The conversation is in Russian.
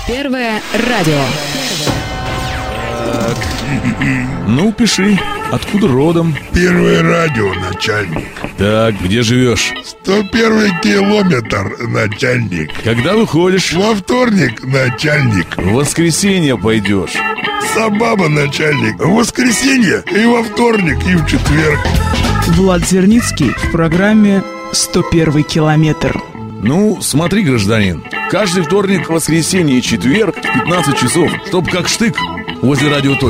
Первое радио. Так. Ну, пиши. Откуда родом? Первое радио, начальник. Так, где живешь? 101 километр, начальник. Когда выходишь? Во вторник, начальник. В воскресенье пойдешь. Собаба, начальник. В воскресенье и во вторник, и в четверг. Влад Зерницкий в программе «101 километр». Ну, смотри, гражданин. Каждый вторник, воскресенье и четверг в 15 часов, чтоб как штык возле радиоточки.